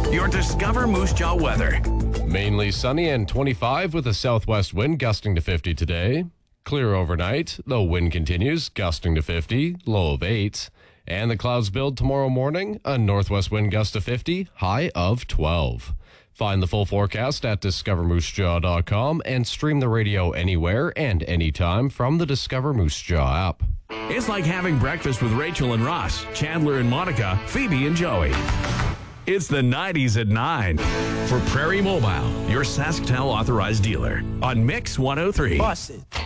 your Discover Moose Jaw weather. Mainly sunny and 25 with a southwest wind gusting to 50 today. Clear overnight, though wind continues, gusting to 50, low of 8. And the clouds build tomorrow morning, a northwest wind gust to 50, high of 12. Find the full forecast at discovermoosejaw.com and stream the radio anywhere and anytime from the Discover Moose Jaw app. It's like having breakfast with Rachel and Ross, Chandler and Monica, Phoebe and Joey. It's the 90s at 9 for Prairie Mobile, your SaskTel authorized dealer on Mix 103. Bust it.